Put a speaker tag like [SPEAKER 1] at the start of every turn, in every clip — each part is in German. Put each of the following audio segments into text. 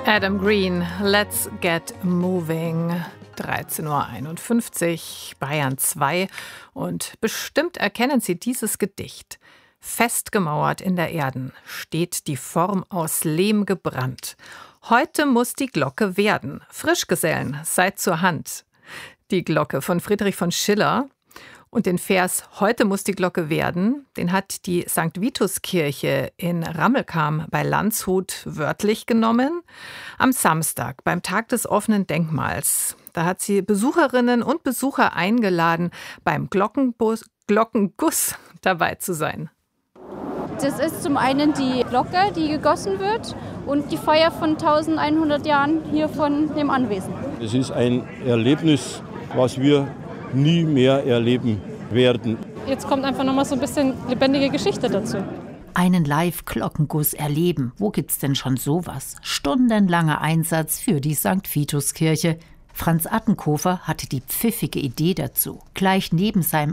[SPEAKER 1] Adam Green, Let's Get Moving. 13:51 Uhr, Bayern 2. Und bestimmt erkennen Sie dieses Gedicht. Festgemauert in der Erden steht die Form aus Lehm gebrannt. Heute muss die Glocke werden. Frischgesellen, seid zur Hand. Die Glocke von Friedrich von Schiller. Und den Vers »Heute muss die Glocke werden«, den hat die St. Vitus-Kirche in Rammelkam bei Landshut wörtlich genommen. Am Samstag, beim Tag des offenen Denkmals. Da hat sie Besucherinnen und Besucher eingeladen, beim Glockenguss dabei zu sein.
[SPEAKER 2] Das ist zum einen die Glocke, die gegossen wird, und die Feier von 1100 Jahren hier von dem Anwesen.
[SPEAKER 3] Es ist ein Erlebnis, was wir nie mehr erleben werden.
[SPEAKER 4] Jetzt kommt einfach nochmal so ein bisschen lebendige Geschichte dazu.
[SPEAKER 5] Einen Live-Glockenguss erleben. Wo gibt's denn schon sowas? Stundenlanger Einsatz für die St. Vitus-Kirche. Franz Attenkofer hatte die pfiffige Idee dazu. Gleich neben seinem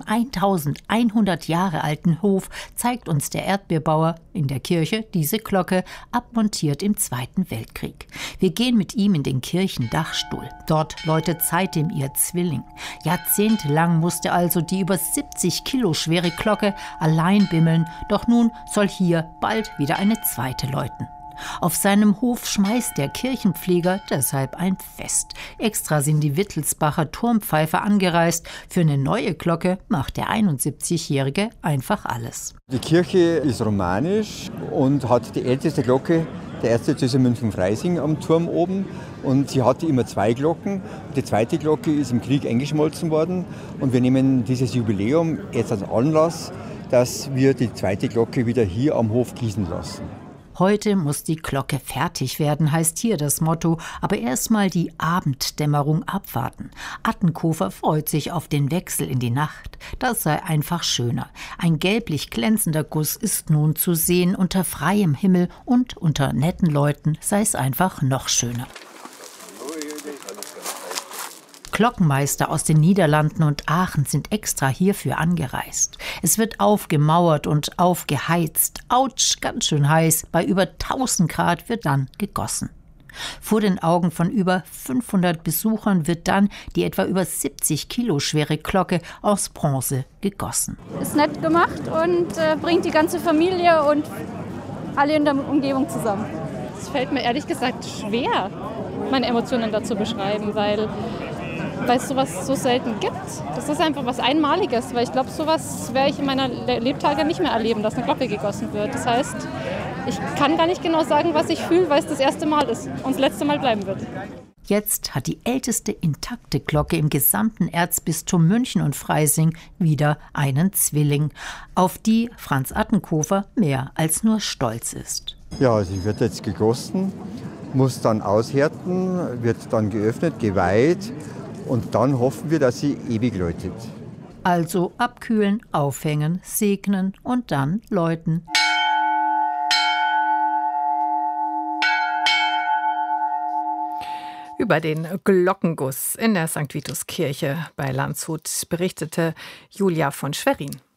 [SPEAKER 5] 1100 Jahre alten Hof zeigt uns der Erdbeerbauer in der Kirche diese Glocke, abmontiert im Zweiten Weltkrieg. Wir gehen mit ihm in den Kirchendachstuhl. Dort läutet seitdem ihr Zwilling. Jahrzehntelang musste also die über 70 Kilo schwere Glocke allein bimmeln, doch nun soll hier bald wieder eine zweite läuten. Auf seinem Hof schmeißt der Kirchenpfleger deshalb ein Fest. Extra sind die Wittelsbacher Turmpfeifer angereist. Für eine neue Glocke macht der 71-Jährige einfach alles.
[SPEAKER 6] Die Kirche ist romanisch und hat die älteste Glocke der Erzdiözese München-Freising am Turm oben. Und sie hatte immer zwei Glocken. Die zweite Glocke ist im Krieg eingeschmolzen worden. Und wir nehmen dieses Jubiläum jetzt als Anlass, dass wir die zweite Glocke wieder hier am Hof gießen lassen.
[SPEAKER 5] Heute muss die Glocke fertig werden, heißt hier das Motto. Aber erstmal die Abenddämmerung abwarten. Attenkofer freut sich auf den Wechsel in die Nacht. Das sei einfach schöner. Ein gelblich glänzender Guss ist nun zu sehen unter freiem Himmel, und unter netten Leuten sei es einfach noch schöner. Glockenmeister aus den Niederlanden und Aachen sind extra hierfür angereist. Es wird aufgemauert und aufgeheizt. Autsch, ganz schön heiß. Bei über 1000 Grad wird dann gegossen. Vor den Augen von über 500 Besuchern wird dann die etwa über 70 Kilo schwere Glocke aus Bronze gegossen.
[SPEAKER 2] Ist nett gemacht und bringt die ganze Familie und alle in der Umgebung zusammen.
[SPEAKER 4] Es fällt mir ehrlich gesagt schwer, meine Emotionen dazu beschreiben, weil es sowas so selten gibt. Das ist einfach was Einmaliges, weil ich glaube, sowas werde ich in meiner Lebtage nicht mehr erleben, dass eine Glocke gegossen wird. Das heißt, ich kann gar nicht genau sagen, was ich fühle, weil es das erste Mal ist und das letzte Mal bleiben wird.
[SPEAKER 5] Jetzt hat die älteste intakte Glocke im gesamten Erzbistum München und Freising wieder einen Zwilling, auf die Franz Attenkofer mehr als nur stolz ist.
[SPEAKER 6] Ja, sie wird jetzt gegossen, muss dann aushärten, wird dann geöffnet, geweiht. Und dann hoffen wir, dass sie ewig läutet.
[SPEAKER 5] Also abkühlen, aufhängen, segnen und dann läuten.
[SPEAKER 1] Über den Glockenguss in der St. Vitus-Kirche bei Landshut berichtete Julia von Schwerin.